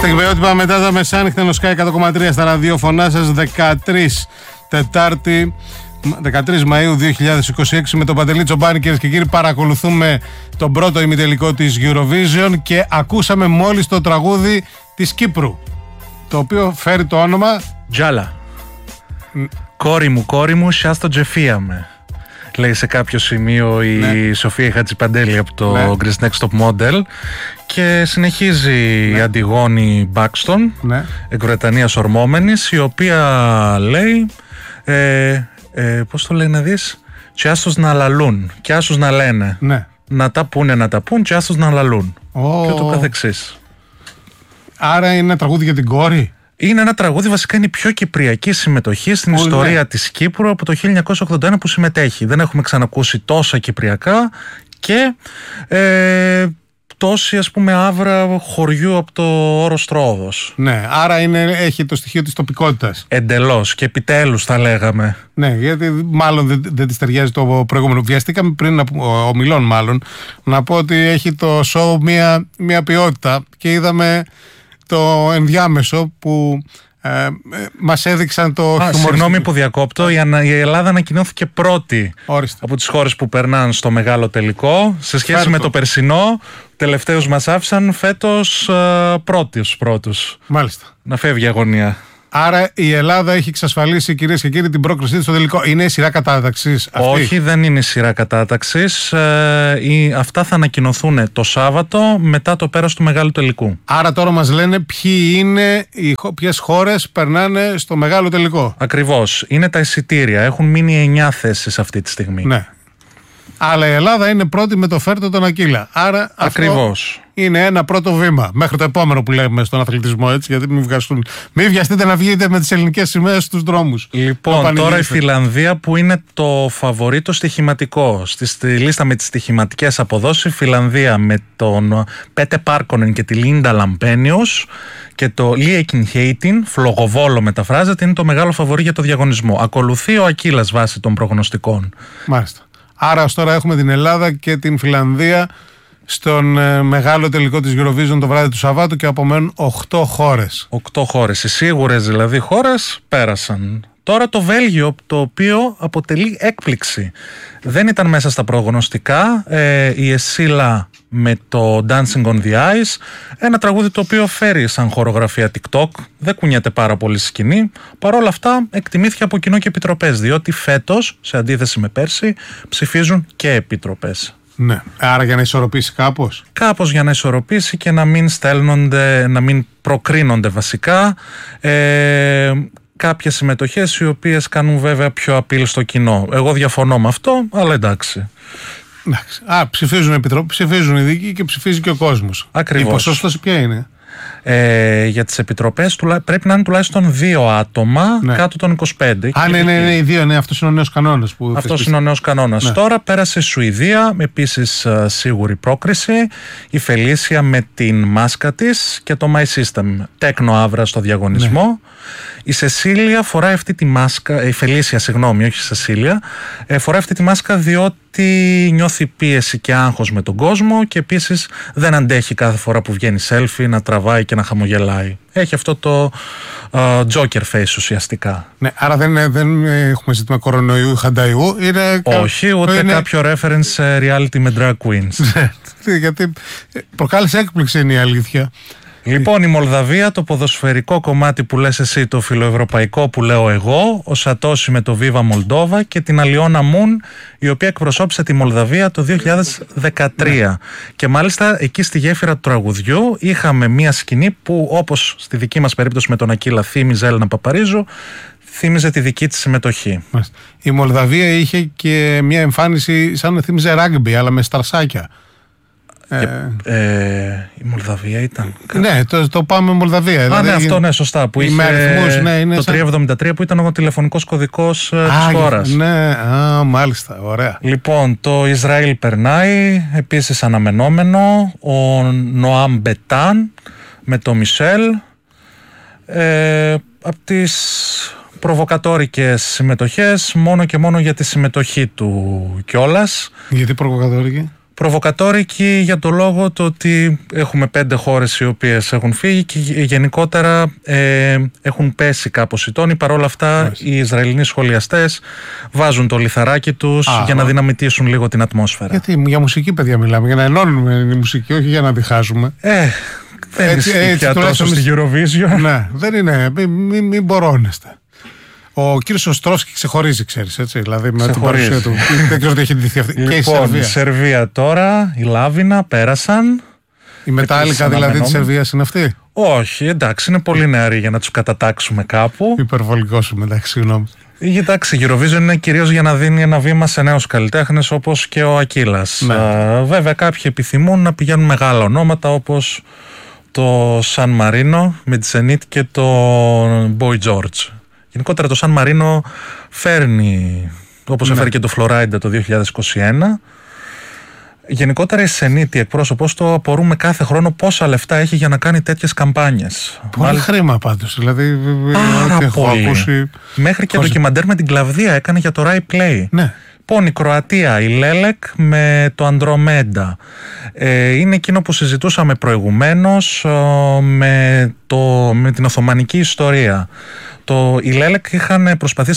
Στιγμιότυπα μετά τα μεσάνυχτα στο Sky 100,3 στα ραδιόφωνά σας. 13 Τετάρτη 13 Μαΐου 2026 με τον Παντελή Τσομπάνη, κυρίες και κύριοι. Παρακολουθούμε τον πρώτο ημιτελικό της Eurovision και ακούσαμε μόλις το τραγούδι της Κύπρου, το οποίο φέρει το όνομα Τζάλα. Κόρη μου, σιάστο τζεφίαμε. Λέει σε κάποιο σημείο η Σοφία Χατζηπαντέλη από το Greece Next Top Model. Και συνεχίζει η Αντιγόνη Μπάκστον, εκ Βρετανίας ορμόμενης, η οποία λέει πώς το λέει να δεις, και άστος να λαλούν και άστος να λένε, να τα πούνε και άστος να λαλούν και ούτω καθεξής. Άρα είναι ένα τραγούδι για την κόρη. Είναι ένα τραγούδι, βασικά είναι η πιο κυπριακή συμμετοχή στην ιστορία της Κύπρου από το 1981 που συμμετέχει. Δεν έχουμε ξανακούσει τόσα κυπριακά και τόση, ας πούμε, άβρα χωριού από το όρος Τρόοδος. Ναι, άρα έχει το στοιχείο της τοπικότητας. Εντελώς, και επιτέλους θα λέγαμε. Ναι, γιατί μάλλον δεν της ταιριάζει το προηγούμενο. Βιαστήκαμε πριν, ομιλών μάλλον, να πω ότι έχει το show μια ποιότητα και είδαμε το ενδιάμεσο που μας έδειξαν το χιουμοριστικό. Συγγνώμη που διακόπτω, η Ελλάδα ανακοινώθηκε πρώτη από τις χώρες που περνάνε στο μεγάλο τελικό. Σε σχέση με το περσινό, τελευταίους μας άφησαν, φέτος πρώτους. Μάλιστα. Να φεύγει η αγωνία. Άρα η Ελλάδα έχει εξασφαλίσει, κυρίες και κύριοι, την πρόκρισή της στο τελικό. Είναι η σειρά κατάταξης αυτή? Όχι, δεν είναι η σειρά κατάταξης. Αυτά θα ανακοινωθούν το Σάββατο μετά το πέρας του μεγάλου τελικού. Άρα τώρα μας λένε ποιες χώρες περνάνε στο μεγάλο τελικό. Ακριβώς. Είναι τα εισιτήρια. Έχουν μείνει 9 θέσεις αυτή τη στιγμή. Ναι. Αλλά η Ελλάδα είναι πρώτη με το φέρτο τον Ακύλα. Άρα ακριβώς. Αυτό είναι ένα πρώτο βήμα. Μέχρι το επόμενο που λέμε στον αθλητισμό, έτσι, γιατί μην βιαστείτε να βγείτε με τις ελληνικές σημαίες στους δρόμους. Λοιπόν, τώρα η Φιλανδία, που είναι το φαβορίτο στοιχηματικό. Στη λίστα με τις στοιχηματικές αποδόσεις, η Φιλανδία με τον Πέτε Πάρκονεν και τη Λίντα Λαμπένιος και το Λίεκιν Χέιτιν, φλογοβόλο μεταφράζεται, είναι το μεγάλο φαβορί για το διαγωνισμό. Ακολουθεί ο Ακύλας βάσει των προγνωστικών. Μάλιστα. Άρα ως τώρα έχουμε την Ελλάδα και την Φιλανδία στον μεγάλο τελικό της Eurovision το βράδυ του Σαββάτου και απομένουν 8 χώρες. 8 χώρες. Οι σίγουρες δηλαδή χώρες πέρασαν. Τώρα το Βέλγιο, το οποίο αποτελεί έκπληξη. Δεν ήταν μέσα στα προγνωστικά. Η Εσίλα με το Dancing on the Ice, ένα τραγούδι το οποίο φέρει σαν χορογραφία TikTok, δεν κουνιέται πάρα πολύ στη σκηνή. Παρ' όλα αυτά εκτιμήθηκε από κοινό και επιτροπές, διότι φέτος, σε αντίθεση με πέρσι, ψηφίζουν και επιτροπές. Ναι, άρα για να ισορροπήσει κάπως. Κάπως για να ισορροπήσει και να μην στέλνονται, να μην προκρίνονται βασικά κάποιες συμμετοχές οι οποίες κάνουν βέβαια πιο απειλ στο κοινό. Εγώ διαφωνώ με αυτό, αλλά εντάξει. Ψηφίζουν οι δίκοι και ψηφίζει και ο κόσμος. Ακριβώς. Η ποσόστοση ποια είναι? Για τις επιτροπές πρέπει να είναι τουλάχιστον 2 άτομα κάτω των 25. Ναι, οι 2, ναι, αυτός είναι ο νέος κανόνας. Αυτός είναι ο νέος κανόνας. Ναι. Τώρα πέρασε η Σουηδία, επίσης σίγουρη πρόκριση. Η Φελίσια με την μάσκα της και το My System. Τέκνο άβρα στο διαγωνισμό. Ναι. Η Σεσίλια φοράει αυτή τη μάσκα, η Φελίσια, συγγνώμη, όχι η Σεσίλια, φοράει αυτή τη μάσκα διότι νιώθει πίεση και άγχος με τον κόσμο και επίσης δεν αντέχει κάθε φορά που βγαίνει selfie να τραβάει και να χαμογελάει. Έχει αυτό το Joker face ουσιαστικά. Ναι, άρα δεν έχουμε ζήτημα κορονοϊού ή χανταϊού. Όχι, ούτε κάποιο reference σε reality με drag queens. Γιατί προκάλεσε έκπληξη, είναι η αλήθεια. Λοιπόν, η Μολδαβία, το ποδοσφαιρικό κομμάτι που λες εσύ, το φιλοευρωπαϊκό που λέω εγώ, ο Σατώση με το Viva Moldova και την Αλιώνα Μουν, η οποία εκπροσώπησε τη Μολδαβία το 2013. Και μάλιστα εκεί στη γέφυρα του τραγουδιού είχαμε μια σκηνή που, όπως στη δική μας περίπτωση με τον Ακύλα θύμιζε Έλληνα Παπαρίζου, θύμιζε τη δική της συμμετοχή. Η Μολδαβία είχε και μια εμφάνιση σαν να θύμιζε ράγκμπι, αλλά με σταρσάκια. Η Μολδαβία ήταν. Ναι, το πάμε Μολδαβία. Δηλαδή, ναι, αυτό ναι, σωστά. Που είχε αριθμούς, ναι, το 373 που ήταν ο τηλεφωνικός κωδικός της χώρας. Ναι, μάλιστα, ωραία. Λοιπόν, το Ισραήλ περνάει, επίσης αναμενόμενο. Ο Νοάμ Μπετάν με το Μισελ. Από τις προβοκατόρικες συμμετοχές, μόνο και μόνο για τη συμμετοχή του κιόλας. Γιατί προβοκατόρικη? Προβοκατόρικη για το λόγο το ότι έχουμε 5 χώρες οι οποίες έχουν φύγει και γενικότερα έχουν πέσει κάπως οι τόνοι. Παρ' όλα αυτά οι Ισραηλινοί σχολιαστές βάζουν το λιθαράκι τους για να δυναμητήσουν λίγο την ατμόσφαιρα. Γιατί για μουσική, παιδιά, μιλάμε, για να ενώνουμε τη μουσική, όχι για να διχάζουμε. Δεν ισχύει πια τόσο στη Eurovision. Ναι, δεν είναι, μην μπορώνεστε. Ο κύριος Οστρόφσκι ξεχωρίζει, ξέρεις, έτσι, δηλαδή με την παρουσία του. Δεν ξέρω τι έχει ντυθεί αυτή. Λοιπόν, και η Σερβία τώρα, η Λάβινα πέρασαν. Η μετάλλικα δηλαδή της Σερβίας είναι αυτή? Όχι, εντάξει, είναι πολύ νεαροί για να τους κατατάξουμε κάπου. Υπερβολικό σου, εντάξει, συγγνώμη. Εντάξει, η Eurovision είναι κυρίως για να δίνει ένα βήμα σε νέους καλλιτέχνες όπως και ο Ακίλας. Ναι. Βέβαια, κάποιοι επιθυμούν να πηγαίνουν μεγάλα ονόματα όπως το Σαν Μαρίνο με τη Zenit και το Boy George. Γενικότερα το Σαν Μαρίνο φέρνει, όπως έφερε και το Φλωράιντα το 2021. Γενικότερα η Zenit, η εκπρόσωπος το απορούμε κάθε χρόνο πόσα λεφτά έχει για να κάνει τέτοιες καμπάνιες. Πολύ χρήμα πάντως, δηλαδή πάρα πολύ. Μέχρι και ντοκιμαντέρ με την Κλαβδία έκανε για το Rai Play. Ναι. Λοιπόν, η Κροατία, η Λέλεκ με το Ανδρομέντα. Είναι εκείνο που συζητούσαμε προηγουμένως με την Οθωμανική ιστορία. Η Λέλεκ είχαν προσπαθήσει